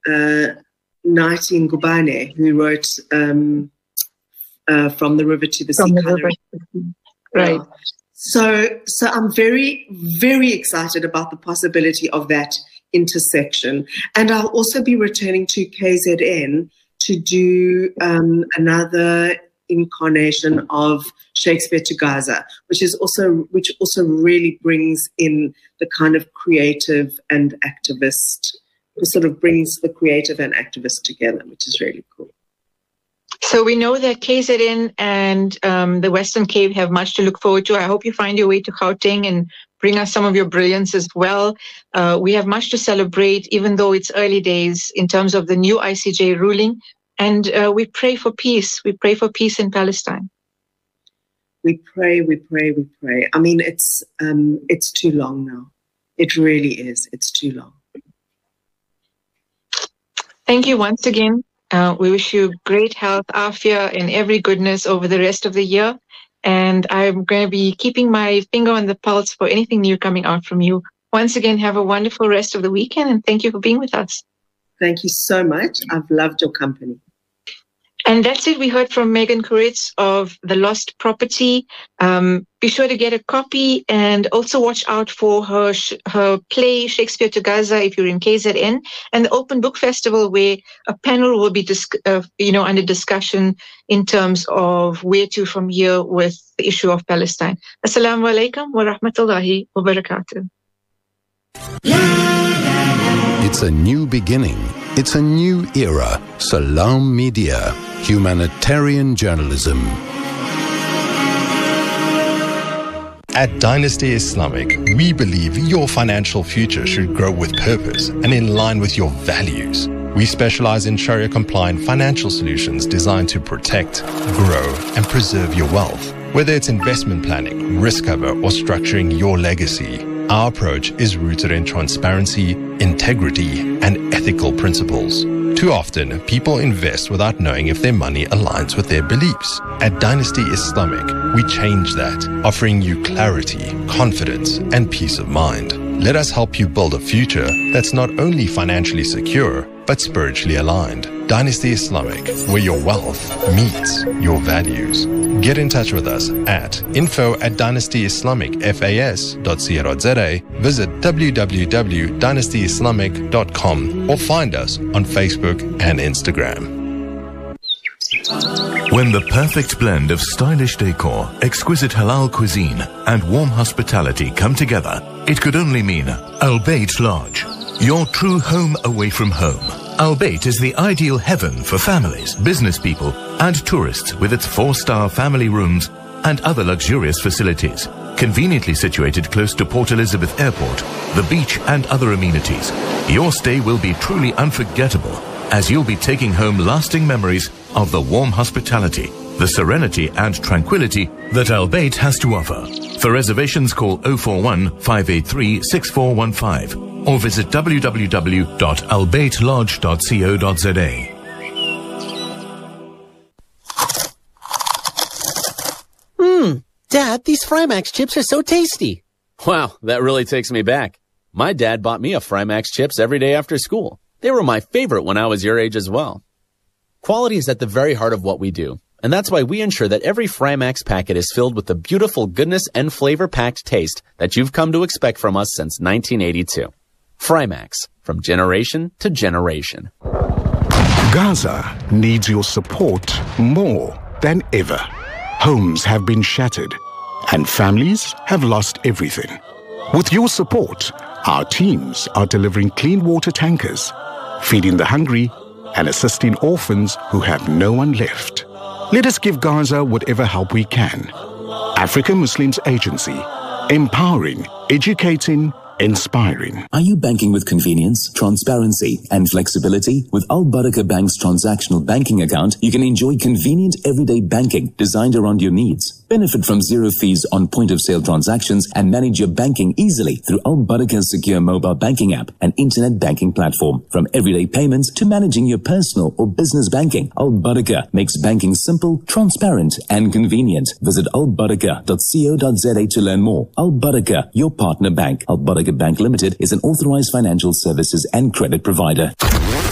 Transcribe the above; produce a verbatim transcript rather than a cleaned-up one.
uh, Night in Gubane, who wrote um, uh, From the River to the From Sea. the river to the sea. Right. Yeah. So, so I'm very, very excited about the possibility of that intersection. And I'll also be returning to K Z N to do um, another incarnation of Shakespeare to Gaza, which is also which also really brings in the kind of creative and activist, sort of brings the creative and activist together, which is really cool. So we know that K Z N and um, the Western Cape have much to look forward to. I hope you find your way to Gauteng and bring us some of your brilliance as well. Uh, we have much to celebrate, even though it's early days in terms of the new I C J ruling. And uh, we pray for peace. We pray for peace in Palestine. We pray, we pray, we pray. I mean, it's um, it's too long now. It really is. It's too long. Thank you once again. Uh, we wish you great health, afia, and every goodness over the rest of the year. And I'm going to be keeping my finger on the pulse for anything new coming out from you. Once again, have a wonderful rest of the weekend, and thank you for being with us. Thank you so much. I've loved your company. And that's it. We heard from Megan Kuritz of The Lost Property. Um, be sure to get a copy and also watch out for her sh- her play Shakespeare to Gaza if you're in K Z N, and the Open Book Festival, where a panel will be dis- uh, you know under discussion in terms of where to from here with the issue of Palestine. Assalamu alaikum wa rahmatullahi wa barakatuh. It's a new beginning. It's a new era. Salam Media. Humanitarian journalism. At Dynasty Islamic, we believe your financial future should grow with purpose and in line with your values. We specialize in Sharia-compliant financial solutions designed to protect, grow, and preserve your wealth. Whether it's investment planning, risk cover, or structuring your legacy, our approach is rooted in transparency, integrity, and ethical principles. Too often, people invest without knowing if their money aligns with their beliefs. At Dynasty Islamic, we change that, offering you clarity, confidence, and peace of mind. Let us help you build a future that's not only financially secure, but spiritually aligned. Dynasty Islamic, where your wealth meets your values. Get in touch with us at info at dynasty islamic fas dot co dot za, visit w w w dot dynasty islamic dot com, or find us on Facebook and Instagram. When the perfect blend of stylish decor, exquisite halal cuisine, and warm hospitality come together, it could only mean Al Bayt Lodge, your true home away from home. Al Bayt is the ideal heaven for families, business people, and tourists, with its four-star family rooms and other luxurious facilities. Conveniently situated close to Port Elizabeth Airport, the beach, and other amenities, your stay will be truly unforgettable, as you'll be taking home lasting memories of the warm hospitality, the serenity and tranquility that Al Bayt has to offer. For reservations, call zero four one, five eight three, six four one five or visit w w w dot al bayt lodge dot co dot za. Hmm, Dad, these Frymax chips are so tasty. Wow, that really takes me back. My dad bought me a Frymax chips every day after school. They were my favorite when I was your age as well. Quality is at the very heart of what we do, and that's why we ensure that every Frymax packet is filled with the beautiful goodness and flavor-packed taste that you've come to expect from us since nineteen eighty-two. Frymax, from generation to generation. Gaza needs your support more than ever. Homes have been shattered, and families have lost everything. With your support, our teams are delivering clean water tankers, feeding the hungry, and assisting orphans who have no one left. Let us give Gaza whatever help we can. African Muslims Agency, empowering, educating, inspiring. Are you banking with convenience, transparency, and flexibility? With Al Barakah Bank's transactional banking account, you can enjoy convenient everyday banking designed around your needs. Benefit from zero fees on point-of-sale transactions and manage your banking easily through Al Barakah's secure mobile banking app and internet banking platform. From everyday payments to managing your personal or business banking, Al Barakah makes banking simple, transparent, and convenient. Visit al barakah dot co dot za to learn more. Al Barakah, your partner bank. Al Barakah Bank Limited is an authorized financial services and credit provider.